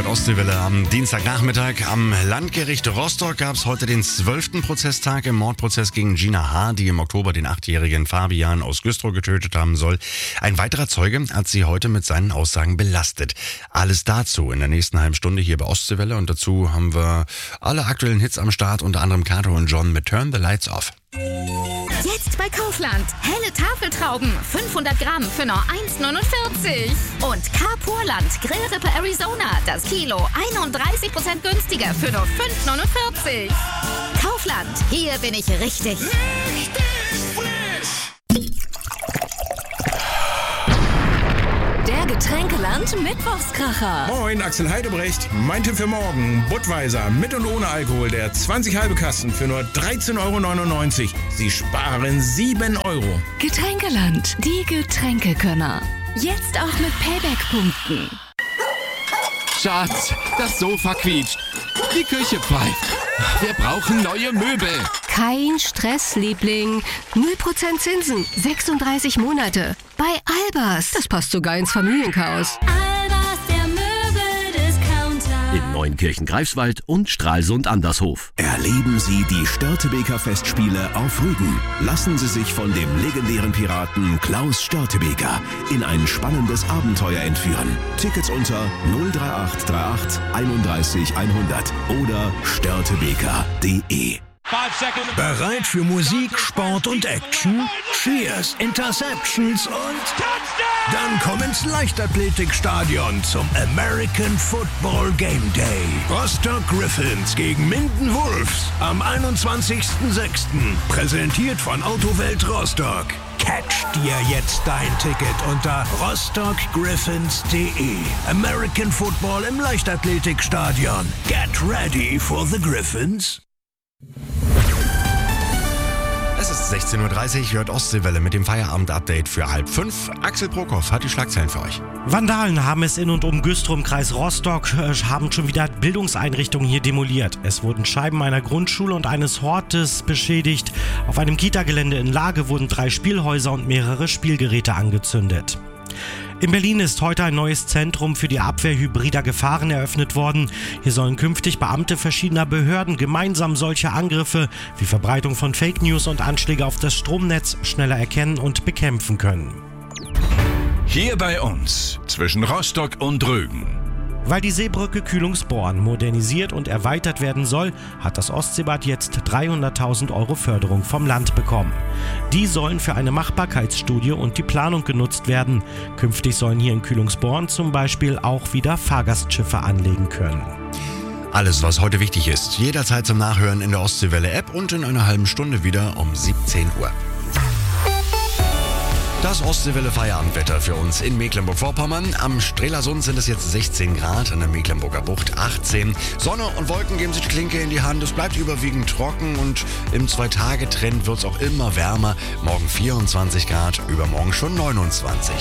hört Ostseewelle am Dienstagnachmittag. Am Landgericht Rostock gab es heute den 12. Prozesstag im Mordprozess gegen Gina H., die im Oktober den 8-jährigen Fabian aus Güstrow getötet haben soll. Ein weiterer Zeuge hat sie heute mit seinen Aussagen belastet. Alles dazu in der nächsten halben Stunde hier bei Ostseewelle. Und dazu haben wir alle aktuellen Hits am Start, unter anderem Kato und John mit Turn the Lights Off. Jetzt bei Kaufland. Helle Tafeltrauben, 500 Gramm für nur 1,49. Und Carporland Grillrippe Arizona, das Kilo 31% günstiger für nur 5,49. Kaufland, hier bin ich richtig. Der Getränkeland-Mittwochskracher. Moin, Axel Heidebrecht. Mein Tipp für morgen. Budweiser mit und ohne Alkohol. Der 20 halbe Kasten für nur 13,99 €. Sie sparen 7 €. Getränkeland, die Getränkekönner. Jetzt auch mit Payback-Punkten. Schatz, das Sofa quietscht. Die Küche pfeift. Wir brauchen neue Möbel. Kein Stress, Liebling. 0% Zinsen, 36 Monate. Bei Albers. Das passt sogar ins Familienchaos. Albers, der Möbeldiscounter. In Neunkirchen-Greifswald und Stralsund-Andershof. Erleben Sie die Störtebeker Festspiele auf Rügen. Lassen Sie sich von dem legendären Piraten Klaus Störtebeker in ein spannendes Abenteuer entführen. Tickets unter 03838 31 100 oder störtebeker.de. Bereit für Musik, Sport und Action? Cheers, Interceptions und dann komm ins Leichtathletikstadion zum American Football Game Day. Rostock Griffins gegen Minden Wolves am 21.06. Präsentiert von Autowelt Rostock. Catch dir jetzt dein Ticket unter rostockgriffins.de. American Football im Leichtathletikstadion. Get ready for the Griffins. Es ist 16:30 Uhr, hört Ostseewelle mit dem Feierabend-Update für 4:30. Axel Brockhoff hat die Schlagzeilen für euch. Vandalen haben es in und um Güstrow im Kreis Rostock, haben schon wieder Bildungseinrichtungen hier demoliert. Es wurden Scheiben einer Grundschule und eines Hortes beschädigt. Auf einem Kita-Gelände in Lage wurden 3 Spielhäuser und mehrere Spielgeräte angezündet. In Berlin ist heute ein neues Zentrum für die Abwehr hybrider Gefahren eröffnet worden. Hier sollen künftig Beamte verschiedener Behörden gemeinsam solche Angriffe wie Verbreitung von Fake News und Anschläge auf das Stromnetz schneller erkennen und bekämpfen können. Hier bei uns, zwischen Rostock und Rügen. Weil die Seebrücke Kühlungsborn modernisiert und erweitert werden soll, hat das Ostseebad jetzt 300.000 € Förderung vom Land bekommen. Die sollen für eine Machbarkeitsstudie und die Planung genutzt werden. Künftig sollen hier in Kühlungsborn zum Beispiel auch wieder Fahrgastschiffe anlegen können. Alles, was heute wichtig ist, jederzeit zum Nachhören in der Ostseewelle-App und in einer halben Stunde wieder um 17 Uhr. Das Ostseewelle-Feierabendwetter für uns in Mecklenburg-Vorpommern. Am Strelasund sind es jetzt 16 Grad, an der Mecklenburger Bucht 18. Sonne und Wolken geben sich die Klinke in die Hand. Es bleibt überwiegend trocken und im 2-Tage-Trend wird es auch immer wärmer. Morgen 24 Grad, übermorgen schon 29.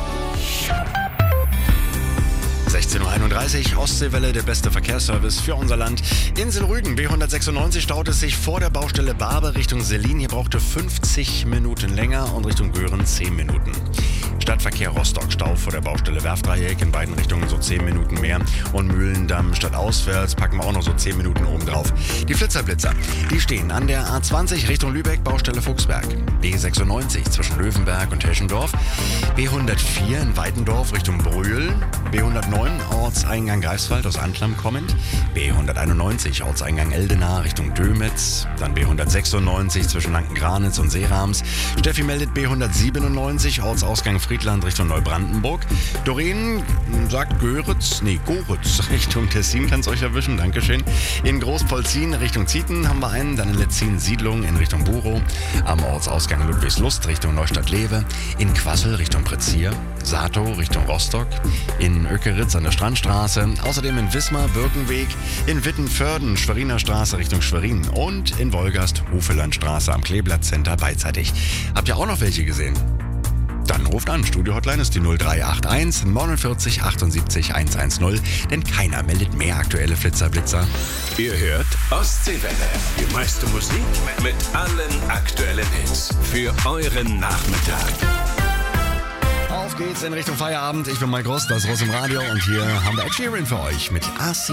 16:31 Uhr, Ostseewelle, der beste Verkehrsservice für unser Land. Insel Rügen, B196 staut es sich vor der Baustelle Barbe Richtung Selin. Hier brauchte 50 Minuten länger und Richtung Göhren 10 Minuten. Stadtverkehr Rostock, Stau vor der Baustelle Werftdreieck, in beiden Richtungen so 10 Minuten mehr. Und Mühlendamm stadtauswärts packen wir auch noch so 10 Minuten oben drauf. Die Blitzer, die stehen an der A20 Richtung Lübeck, Baustelle Fuchsberg. B96 zwischen Löwenberg und Heschendorf. B104 in Weitendorf Richtung Brühl. B109 Ortseingang Greifswald aus Anklam kommend. B191 Ortseingang Eldena Richtung Dömitz. Dann B196 zwischen Lanken-Granitz und Seerams. Steffi meldet B197 Ortsausgang Friedland Richtung Neubrandenburg. Doreen sagt Goritz Richtung Tessin, kann es euch erwischen, Dankeschön. In Großpolzin Richtung Zieten haben wir einen, dann in Letzin Siedlung in Richtung Burow. Am Ortsausgang Ludwigslust Richtung Neustadt-Lewe. In Quassel Richtung Pretzier. Sato Richtung Rostock. In Ökeritz an der Strandstraße. Außerdem in Wismar Birkenweg. In Wittenförden Schweriner Straße Richtung Schwerin. Und in Wolgast Hufelandstraße am Kleeblatt-Center beidseitig. Habt ihr auch noch welche gesehen? Dann ruft an. Studio-Hotline ist die 0381 49 78 110, denn keiner meldet mehr aktuelle Blitzer. Ihr hört Ostseewelle. Die meiste Musik mit allen aktuellen Hits für euren Nachmittag. Auf geht's in Richtung Feierabend. Ich bin Mike Rost, das ist Rost im Radio und hier haben wir Ed Sheeran für euch mit AC